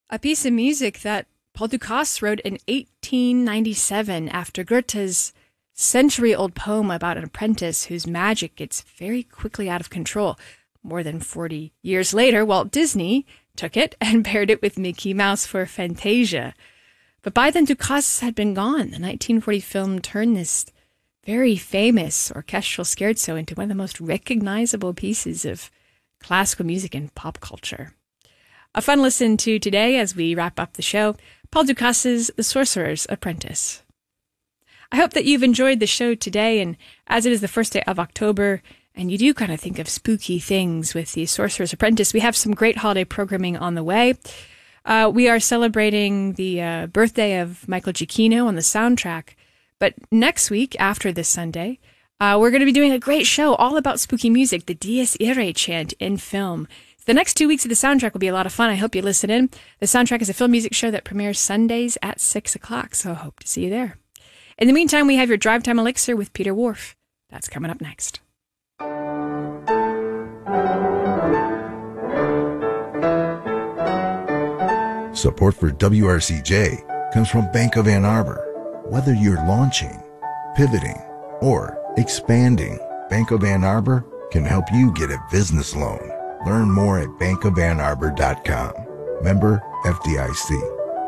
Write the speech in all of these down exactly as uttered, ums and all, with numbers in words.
A piece of music that Paul Dukas wrote in eighteen ninety-seven after Goethe's century-old poem about an apprentice whose magic gets very quickly out of control. More than forty years later, Walt Disney took it and paired it with Mickey Mouse for Fantasia. But by then, Dukas had been gone. The nineteen forty film turned this very famous orchestral scherzo into one of the most recognizable pieces of classical music and pop culture. A fun listen to today as we wrap up the show, Paul Dukas's The Sorcerer's Apprentice. I hope that you've enjoyed the show today, and as it is the first day of October, and you do kind of think of spooky things with The Sorcerer's Apprentice, we have some great holiday programming on the way. Uh, we are celebrating the uh, birthday of Michael Giacchino on the soundtrack, but next week, after this Sunday, uh, we're going to be doing a great show all about spooky music, the Dies Irae chant in film. The next two weeks of the soundtrack will be a lot of fun. I hope you listen in. The soundtrack is a film music show that premieres Sundays at six o'clock, so I hope to see you there. In the meantime, we have your Drive Time Elixir with Peter Whorf. That's coming up next. Support for W R C J comes from Bank of Ann Arbor. Whether you're launching, pivoting, or expanding, Bank of Ann Arbor can help you get a business loan. Learn more at bank of ann arbor dot com. Member F D I C.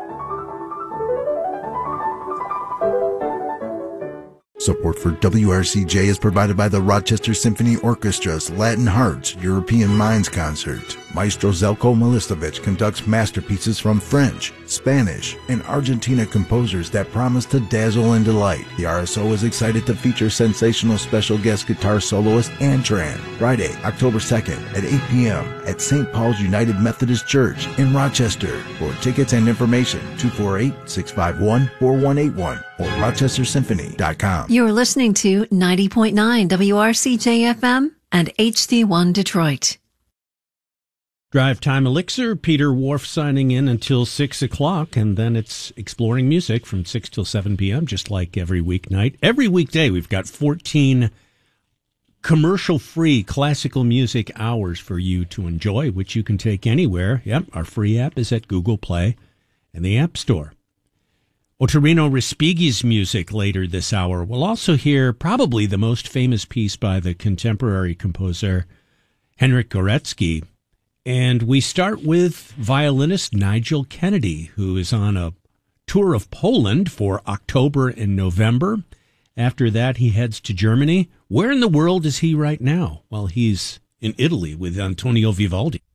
Support for W R C J is provided by the Rochester Symphony Orchestra's Latin Hearts European Minds Concert. Maestro Zelko Milicevic conducts masterpieces from French, Spanish, and Argentina composers that promise to dazzle and delight. The R S O is excited to feature sensational special guest guitar soloist Antran, Friday, October second at eight p.m. at Saint Paul's United Methodist Church in Rochester. For tickets and information, two four eight, six five one, four one eight one or rochester symphony dot com. You're listening to ninety point nine W R C J F M and H D one Detroit. Drive Time Elixir, Peter Whorf signing in until six o'clock, and then it's Exploring Music from six till seven p.m., just like every weeknight. Every weekday, we've got fourteen commercial-free classical music hours for you to enjoy, which you can take anywhere. Yep, our free app is at Google Play and the App Store. Ottorino Respighi's music later this hour. We'll also hear probably the most famous piece by the contemporary composer Henryk Górecki. And we start with violinist Nigel Kennedy, who is on a tour of Poland for October and November. After that, he heads to Germany. Where in the world is he right now? Well, he's in Italy with Antonio Vivaldi.